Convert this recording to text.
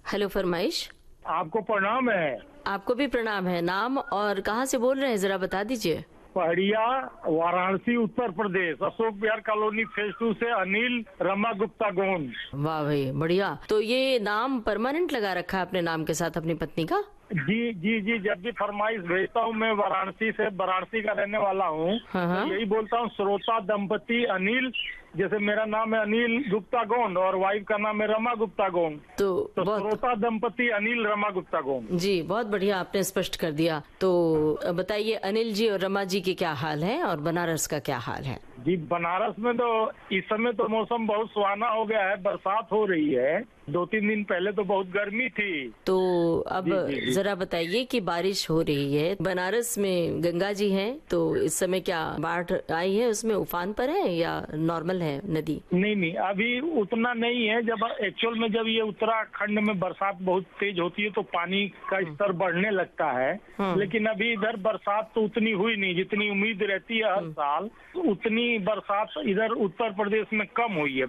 Hello फरमाइश। आपको प्रणाम है। आपको भी प्रणाम है। नाम और कहाँ से बोल रहे हैं जरा बता दीजिए। पहड़िया, वाराणसी, उत्तर प्रदेश, अशोक विहार कॉलोनी फेज 2 से अनिल रमा गुप्ता गोंड। वाह भाई बढ़िया। तो ये नाम परमानेंट लगा रखा है अपने नाम के साथ अपनी पत्नी का? जी जी जी, जब भी फरमाइश भेजता हूँ, मैं वाराणसी का रहने वाला हूँ, हाँ। तो यही बोलता हूँ, श्रोता दंपति अनिल। जैसे मेरा नाम है अनिल गुप्ता गोंड और वाइफ का नाम है रमा गुप्ता गोंड, तो बहुत श्रोता दंपति अनिल रमा गुप्ता गोंड। जी, बहुत बढ़िया आपने स्पष्ट कर दिया। तो बताइए अनिल जी और रमा जी के क्या हाल है और बनारस का क्या हाल है? जी, बनारस में तो इस समय तो मौसम बहुत सुहाना हो गया है, बरसात हो रही है। 2-3 दिन पहले तो बहुत गर्मी थी। तो अब जी। जरा बताइए कि बारिश हो रही है बनारस में, गंगा जी हैं, तो इस समय क्या बाढ़ आई है, उसमें उफान पर है या नॉर्मल है नदी? नहीं, अभी उतना नहीं है। जब एक्चुअल में जब ये उत्तराखंड में बरसात बहुत तेज होती है तो पानी का स्तर बढ़ने लगता है, लेकिन अभी इधर बरसात तो उतनी हुई नहीं जितनी उम्मीद रहती है हर साल। उतनी बरसात इधर उत्तर प्रदेश में कम हुई है।